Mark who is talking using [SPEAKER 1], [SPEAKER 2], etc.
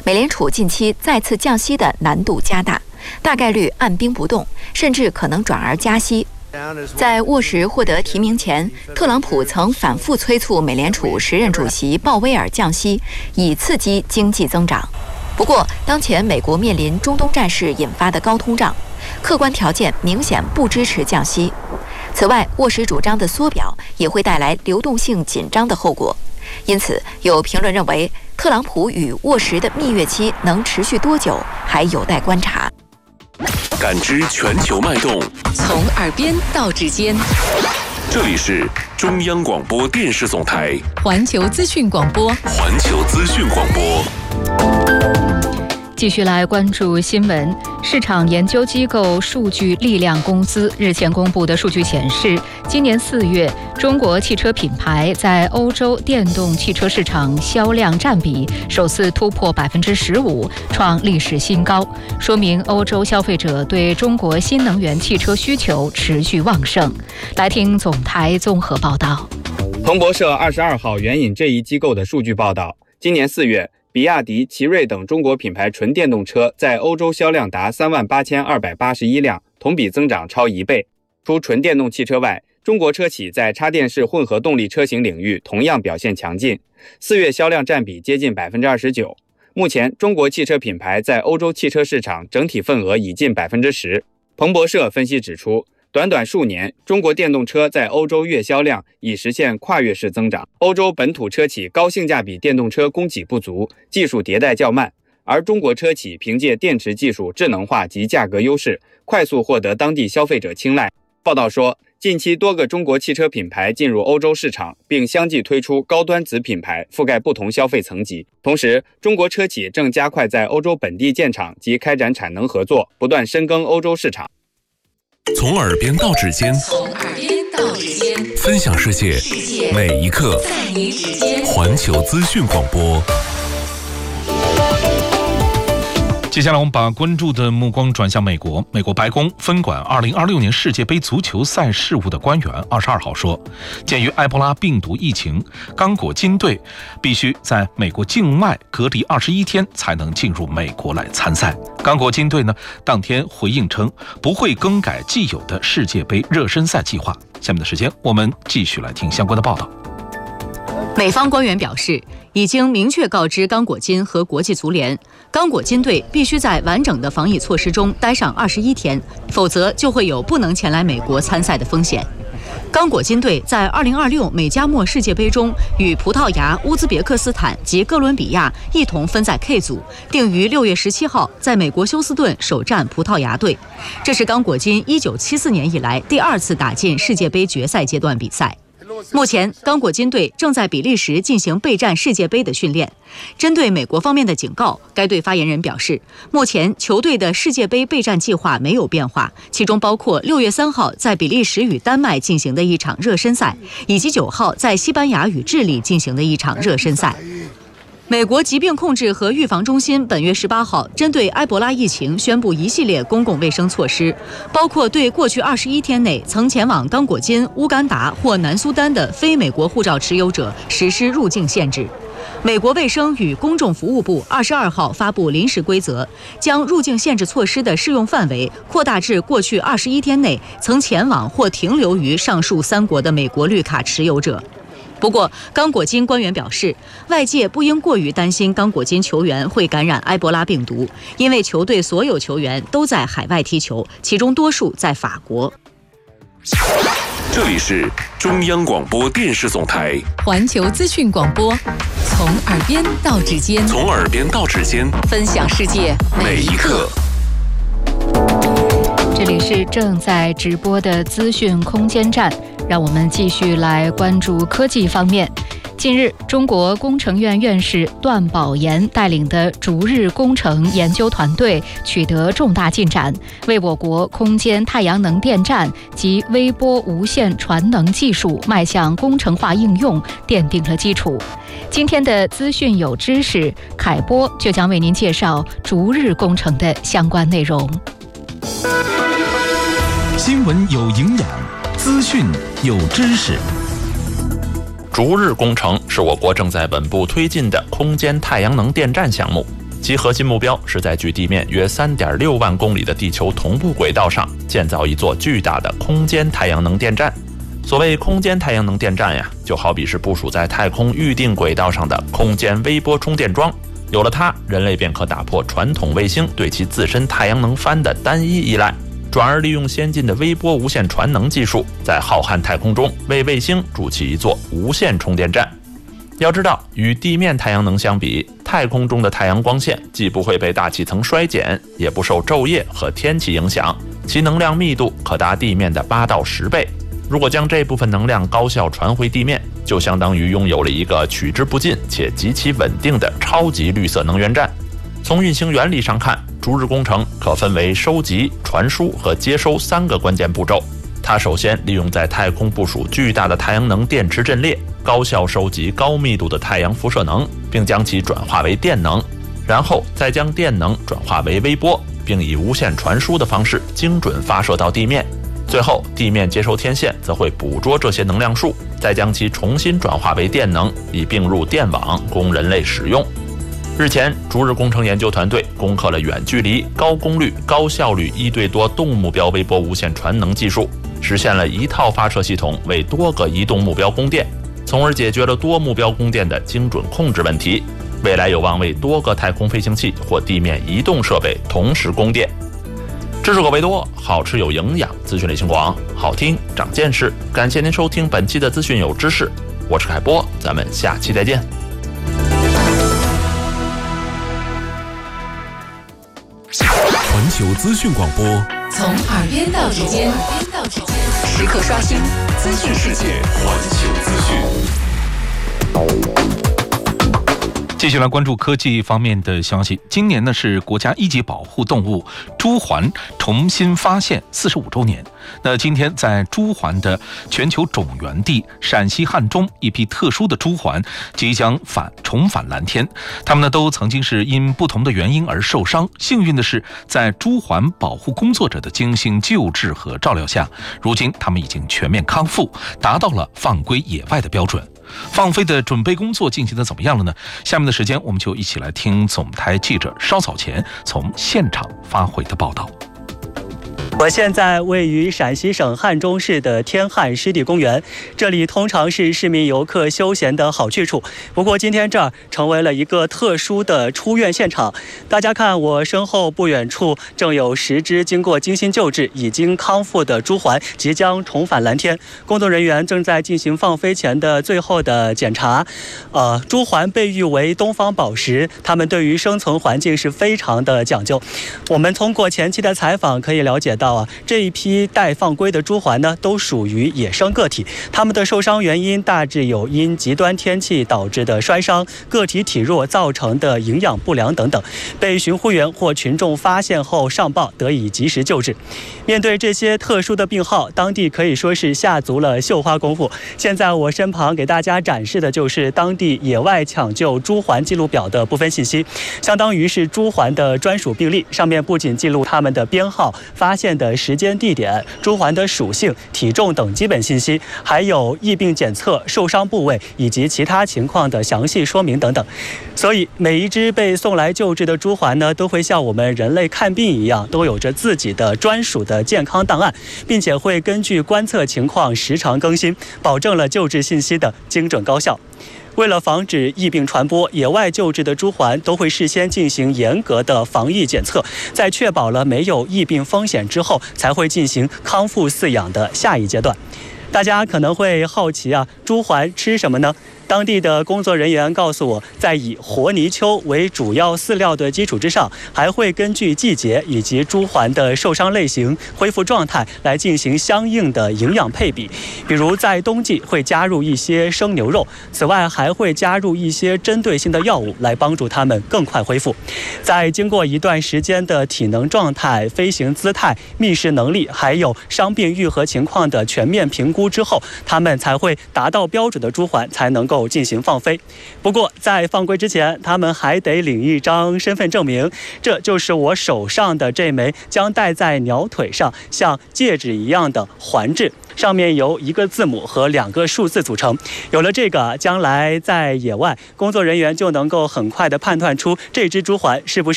[SPEAKER 1] 美联储近期再次降息的难度加大，大概率按兵不动，甚至可能转而加息。在沃什获得提名前，特朗普曾反复催促美联储时任主席鲍威尔降息，以刺激经济增长。不过，当前美国面临中东战事引发的高通胀，客观条件明显不支持降息。此外，沃什主张的缩表也会带来流动性紧张的后果。因此，有评论认为，特朗普与沃什的蜜月期能持续多久，还有待观察。
[SPEAKER 2] 感知全球脉动，
[SPEAKER 3] 从耳边到指尖。
[SPEAKER 2] 这里是中央广播电视总台
[SPEAKER 3] 环球资讯广播。
[SPEAKER 2] 环球资讯广播。
[SPEAKER 4] 继续来关注新闻。市场研究机构数据力量公司日前公布的数据显示，今年4月，中国汽车品牌在欧洲电动汽车市场销量占比首次突破15%，创历史新高，说明欧洲消费者对中国新能源汽车需求持续旺盛。来听总台综合报道。
[SPEAKER 5] 彭博社22号援引这一机构的数据报道，今年4月，比亚迪、奇瑞等中国品牌纯电动车在欧洲销量达38281辆，同比增长超1倍。除纯电动汽车外，中国车企在插电式混合动力车型领域同样表现强劲，4月销量占比接近29%。目前，中国汽车品牌在欧洲汽车市场整体份额已近10%。彭博社分析指出，短短数年，中国电动车在欧洲月销量已实现跨越式增长。欧洲本土车企高性价比电动车供给不足，技术迭代较慢，而中国车企凭借电池技术智能化及价格优势，快速获得当地消费者青睐。报道说，近期多个中国汽车品牌进入欧洲市场，并相继推出高端子品牌，覆盖不同消费层级。同时，中国车企正加快在欧洲本地建厂及开展产能合作，不断深耕欧洲市场。
[SPEAKER 2] 从耳边到指尖，分享世界，每一刻在你指尖。环球资讯广播。
[SPEAKER 6] 接下来我们把关注的目光转向美国。美国白宫分管2026年世界杯足球赛事务的官员22号说，鉴于埃博拉病毒疫情，刚果金队必须在美国境外隔离21天才能进入美国来参赛。刚果金队呢，当天回应称不会更改既有的世界杯热身赛计划。下面的时间，我们继续来听相关的报道。
[SPEAKER 3] 美方官员表示，已经明确告知刚果金和国际足联，刚果金队必须在完整的防疫措施中待上21天，否则就会有不能前来美国参赛的风险。刚果金队在2026美加墨世界杯中与葡萄牙、乌兹别克斯坦及哥伦比亚一同分在 K 组，定于6月17号在美国休斯顿首战葡萄牙队。这是刚果金1974年以来第2次打进世界杯决赛阶段比赛。目前，刚果金队正在比利时进行备战世界杯的训练。针对美国方面的警告，该队发言人表示，目前球队的世界杯备战计划没有变化，其中包括6月3号在比利时与丹麦进行的一场热身赛，以及9号在西班牙与智利进行的一场热身赛。美国疾病控制和预防中心本月18号针对埃博拉疫情宣布一系列公共卫生措施，包括对过去21天内曾前往刚果金、乌干达或南苏丹的非美国护照持有者实施入境限制。美国卫生与公众服务部22号发布临时规则，将入境限制措施的适用范围扩大至过去21天内曾前往或停留于上述3国的美国绿卡持有者。不过，刚果金官员表示，外界不应过于担心刚果金球员会感染埃博拉病毒，因为球队所有球员都在海外踢球，其中多数在法国。
[SPEAKER 2] 这里是中央广播电视总台
[SPEAKER 3] 环球资讯广播，从耳边到指尖，
[SPEAKER 2] 从耳边到指尖，
[SPEAKER 3] 分享世界
[SPEAKER 2] 每一刻。
[SPEAKER 4] 这里是正在直播的资讯空间站，让我们继续来关注科技方面。近日，中国工程院院士段宝岩带领的逐日工程研究团队取得重大进展，为我国空间太阳能电站及微波无线传能技术迈向工程化应用奠定了基础。今天的资讯有知识，凯波就将为您介绍逐日工程的相关内容。
[SPEAKER 7] 新闻有营养，资讯有知识。
[SPEAKER 8] 逐日工程是我国正在稳步推进的空间太阳能电站项目。 其核心目标是在距地面约3.6万公里的地球同步轨道上建造一座巨大的空间太阳能电站。所谓空间太阳能电站呀，就好比是部署在太空预定轨道上的空间微波充电桩。有了它，人类便可打破传统卫星对其自身太阳能帆的单一依赖，转而利用先进的微波无线传能技术，在浩瀚太空中为卫星筑起一座无线充电站。要知道，与地面太阳能相比，太空中的太阳光线既不会被大气层衰减，也不受昼夜和天气影响，其能量密度可达地面的8到10倍。如果将这部分能量高效传回地面，就相当于拥有了一个取之不尽且极其稳定的超级绿色能源站。从运行原理上看，逐日工程可分为收集、传输和接收3个关键步骤。它首先利用在太空部署巨大的太阳能电池阵列，高效收集高密度的太阳辐射能，并将其转化为电能，然后再将电能转化为微波，并以无线传输的方式精准发射到地面。最后，地面接收天线则会捕捉这些能量数，再将其重新转化为电能，以并入电网供人类使用。日前，逐日工程研究团队攻克了远距离、高功率、高效率1对多动目标微波无线传能技术，实现了一套发射系统为多个移动目标供电，从而解决了多目标供电的精准控制问题。未来有望为多个太空飞行器或地面移动设备同时供电。知识口味多，好吃有营养，资讯类型广，好听长见识。感谢您收听本期的资讯有知识，我是凯波，咱们下期再见。
[SPEAKER 2] 环球资讯广播，
[SPEAKER 9] 从耳边到指尖，时刻刷新资讯世界，环球资讯。
[SPEAKER 6] 继续来关注科技方面的消息。今年呢是国家一级保护动物朱鹮重新发现45周年。那今天在朱鹮的全球种源地陕西汉中，一批特殊的朱鹮即将重返蓝天。它们呢都曾经是因不同的原因而受伤，幸运的是，在朱鹮保护工作者的精心救治和照料下，如今它们已经全面康复，达到了放归野外的标准。放飞的准备工作进行的怎么样了呢？下面的时间我们就一起来听总台记者稍早前从现场发回的报道。
[SPEAKER 10] 我现在位于陕西省汉中市的天汉湿地公园，这里通常是市民游客休闲的好去处。不过今天这儿成为了一个特殊的出院现场。大家看，我身后不远处正有10只经过精心救治、已经康复的朱鹮即将重返蓝天。工作人员正在进行放飞前的最后的检查。朱鹮被誉为东方宝石，它们对于生存环境是非常的讲究。我们通过前期的采访可以了解到，这一批待放归的朱鹮呢，都属于野生个体，它们的受伤原因大致有因极端天气导致的摔伤、个体体弱造成的营养不良等等，被巡护员或群众发现后上报，得以及时救治。面对这些特殊的病号，当地可以说是下足了绣花功夫。现在我身旁给大家展示的就是当地野外抢救朱鹮记录表的部分信息，相当于是朱鹮的专属病历，上面不仅记录它们的编号、发现的时间地点、朱鹮的属性、体重等基本信息，还有疫病检测、受伤部位以及其他情况的详细说明等等。所以每一只被送来救治的朱鹮呢，都会像我们人类看病一样，都有着自己的专属的健康档案，并且会根据观测情况时常更新，保证了救治信息的精准高效。为了防止疫病传播，野外救治的朱鹮都会事先进行严格的防疫检测，在确保了没有疫病风险之后，才会进行康复饲养的下一阶段。大家可能会好奇朱鹮吃什么呢？当地的工作人员告诉我，在以活泥鳅为主要饲料的基础之上，还会根据季节以及朱鹮的受伤类型、恢复状态来进行相应的营养配比。比如在冬季会加入一些生牛肉，此外还会加入一些针对性的药物来帮助它们更快恢复。在经过一段时间的体能状态、飞行姿态、觅食能力，还有伤病愈合情况的全面评估之后，它们才会达到标准的朱鹮才能够够进行放飞。不过在放归之前，他们还得领一张身份证明，这就是我手上的这枚将戴在鸟腿上像戒指一样的环制，上面由1个字母和2个数字组成。有了这个，将来在野外，工作人员就能够很快地判断出这只朱鹮是不是